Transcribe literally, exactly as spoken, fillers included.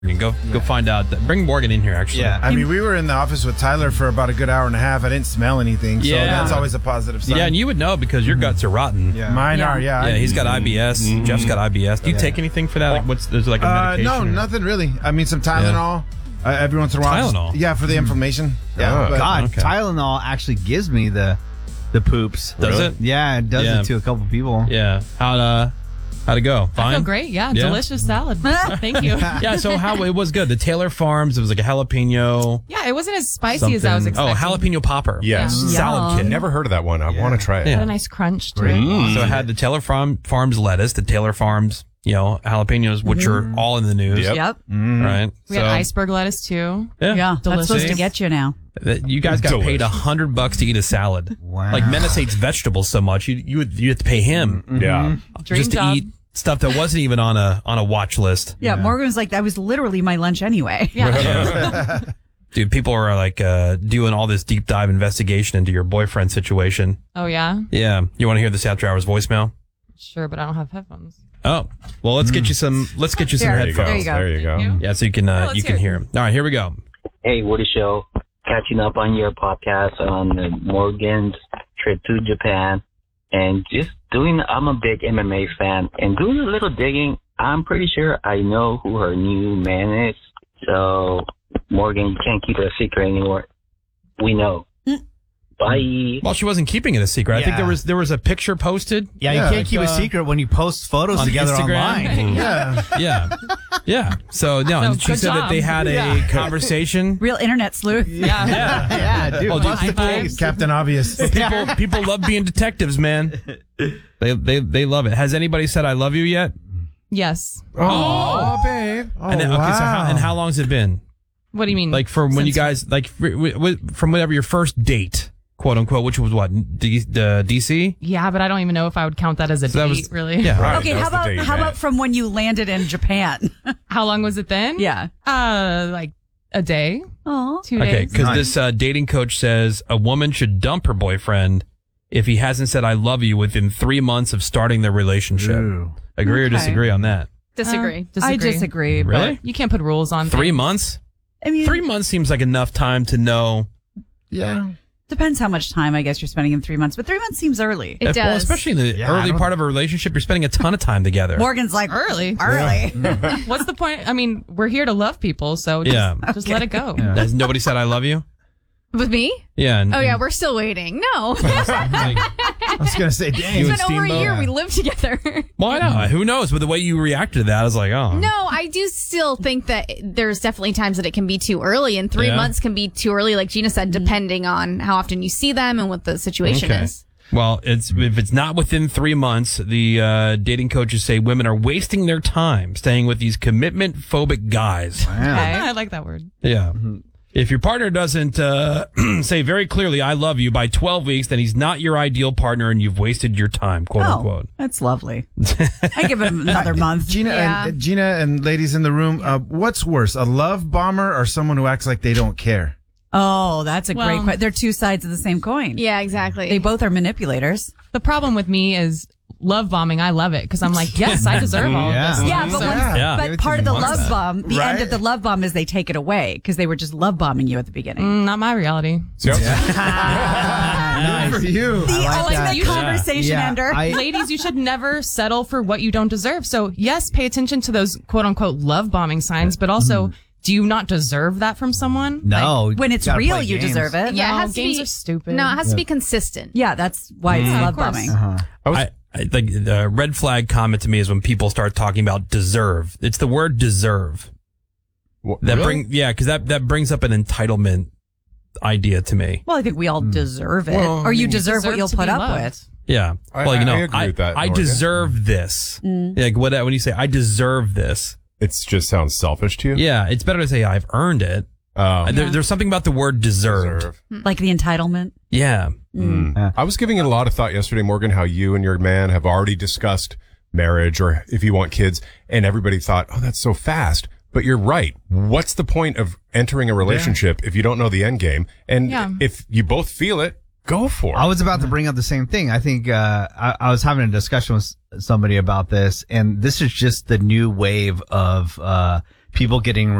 Go yeah. go find out. Bring Morgan in here, actually. Yeah, I mean, we were in the office with Tyler for about a good hour and a half. I didn't smell anything, so yeah. that's always a positive sign. Yeah, and you would know because your guts are rotten. Yeah. Mine yeah. are, yeah. Yeah, he's got I B S. Mm-hmm. Jeff's got I B S. Do you yeah. take anything for that? Like, what's there's like a medication? Uh, no, or? nothing really. I mean, some Tylenol. Yeah. Uh, every once in a while. Tylenol? Just, yeah, for the inflammation. Yeah. Oh, but, God, okay. Tylenol actually gives me the the poops. Does really? it? Yeah, it does yeah. it to a couple people. Yeah. How uh how'd it go? Fine? I feel great. Yeah, yeah. delicious salad. Thank you. Yeah, so how it was good. The Taylor Farms, it was like a jalapeno. Yeah, it wasn't as spicy something. as I was expecting. Oh, jalapeno popper. Yes. Yeah. Salad kit. Never heard of that one. I yeah. want to try it. It had a nice crunch to it. Mm. So it had the Taylor Farm, Farms lettuce, the Taylor Farms, you know, jalapenos, which mm-hmm. are all in the news. Yep. Yep. Mm. Right. We so, had iceberg lettuce too. Yeah. Yeah, Delicious. that's supposed to get you now. You guys got Delicious. paid a hundred bucks to eat a salad. Wow. Like Menace hates vegetables so much, you you would you have to pay him. Mm-hmm. Yeah. Dream just to job. eat stuff that wasn't even on a on a watch list. Yeah, yeah. Morgan was like, that was literally my lunch anyway. Yeah. Dude, people are like uh, doing all this deep dive investigation into your boyfriend situation. Oh yeah. Yeah. You want to hear this after hours voicemail? Sure, but I don't have headphones. Oh, well, let's get you some. Let's get you some There, headphones. there you go. There you go. You. Yeah, so you can uh, Oh, you can hear him. All right, here we go. Hey, Woody Show. Catching up on your podcast on the Morgan's trip to Japan. And just doing, I'm a big M M A fan. And doing a little digging, I'm pretty sure I know who her new man is. So, Morgan, you can't keep it a secret anymore. We know. Bye. Well, she wasn't keeping it a secret. I think Yeah. there was there was a picture posted. Yeah, Yeah, you can't like, keep uh, a secret when you post photos on together Instagram. online. Yeah. Yeah, yeah. So no, No, and she good said that job. they had a Yeah. conversation. Real internet sleuth. Yeah. Yeah, Yeah, dude. Oh, dude, bust the people- case. Captain Obvious. people people love being detectives, man. They they they love it. Has anybody said I love you yet? Yes. Oh, babe. Oh, and then, okay, wow. so how, and how long's it been? What do you mean? Like from when you Since- guys like fr- w- w- from whatever your first date, quote unquote, which was what D, the D C. Yeah, but I don't even know if I would count that as a So that date, was- really. Yeah. Right. Okay, that was how the about date, how man. about from when you landed in Japan? How long was it then? Yeah. Uh, like a day, Oh. two Okay, days. because Nice. this uh, dating coach says a woman should dump her boyfriend if he hasn't said "I love you" within three months of starting their relationship. Ooh. Agree or Okay. disagree on that? Disagree. Uh, I disagree. disagree. but- Really? You can't put rules on Three things. months? I mean, Three months seems like enough time to know. Yeah. depends how much time I guess you're spending in three months, but three months seems early. It If- Well, does. especially in the Yeah, I early don't- part of a relationship, you're spending a ton of time together. Morgan's like Early. early. What's the point? I mean, we're here to love people, so just, Yeah. just let it go. Has nobody said "I love you"? With me? Yeah. And, Oh, yeah, and, we're still waiting. No. like, I was going to say, dang. You It's and been over a Steamboat? year. We live together. well, I know. Who knows? But the way you reacted to that, I was like, oh. No, I do still think that there's definitely times that it can be too early, and three Yeah. months can be too early, like Gina said, depending on how often you see them and what the situation Okay. is. Well, it's if it's not within three months, the uh, dating coaches say women are wasting their time staying with these commitment phobic guys. Okay, I like that word. Yeah. If your partner doesn't uh, say very clearly "I love you" by twelve weeks, then he's not your ideal partner, and you've wasted your time, quote Oh, unquote. that's lovely. I give him another month. Gina Yeah. and Gina and ladies in the room, uh, what's worse, a love bomber or someone who acts like they don't care? Oh, that's a Well- great question. They're two sides of the same coin. Yeah, exactly. They both are manipulators. The problem with me is love bombing. I love it because I'm like, yes, I deserve all Yeah. of this. Yeah, but, So- once, Yeah. but part of the Wants love that. bomb, the end Right? of the love bomb is they take it away because they were just love bombing you at the beginning. Mm, not my reality. Yep. Good for you. The like ultimate that. You should- conversation Yeah, ender. I- Ladies, you should never settle for what you don't deserve. So yes, pay attention to those quote unquote love bombing signs, but also, do you not deserve that from someone? No. when it's gotta real, play you games. deserve it. yeah, No, it has to games be are stupid. No, it has to be consistent. Yeah, that's why it's Yeah, love of course. bombing. I was, I, I like the red flag comment to me is when people start talking about deserve. It's the word deserve Wha- that really? bring yeah because that that brings up an entitlement idea to me. Well, I think we all deserve it, Well, or you you deserve, deserve what you'll to put be up loved. with. Yeah. I- well, you I- know, I agree with that, I Morgan. deserve this. Mm. Like what when you say I deserve this. It just sounds selfish to you. Yeah, it's better to say I've earned it. Oh. There, there's something about the word deserved. Deserve. Like the entitlement. Yeah. Mm. Yeah. I was giving it a lot of thought yesterday, Morgan, how you and your man have already discussed marriage or if you want kids, and everybody thought, oh, that's so fast. But you're right. What's the point of entering a relationship if you don't know the end game? And Yeah. if you both feel it, go for it. I was about to bring up the same thing. I think uh, I, I was having a discussion with somebody about this, and this is just the new wave of uh, people getting